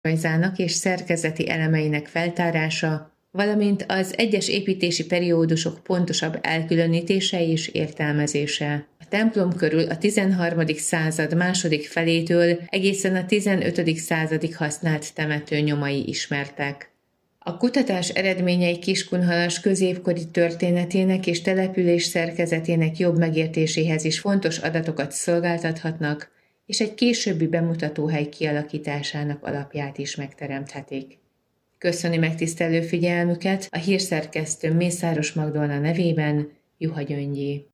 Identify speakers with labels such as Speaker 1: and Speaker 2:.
Speaker 1: rajzának és szerkezeti elemeinek feltárása, valamint az egyes építési periódusok pontosabb elkülönítése és értelmezése. A templom körül a 13. század második felétől egészen a 15. századig használt temető nyomai ismertek. A kutatás eredményei Kiskunhalas középkori történetének és település szerkezetének jobb megértéséhez is fontos adatokat szolgáltathatnak, és egy későbbi bemutatóhely kialakításának alapját is megteremthetik. Köszöni megtisztelő figyelmüket a hírszerkesztő Mészáros Magdolna nevében, Juha Gyöngyi.